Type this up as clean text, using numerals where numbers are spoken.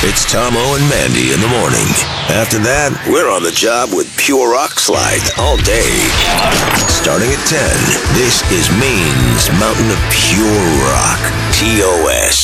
It's Tomo and Mandy in the morning. After that, we're on the job with Pure Rock Slides all day. Starting at 10, this is Maine's Mountain of Pure Rock. TOS.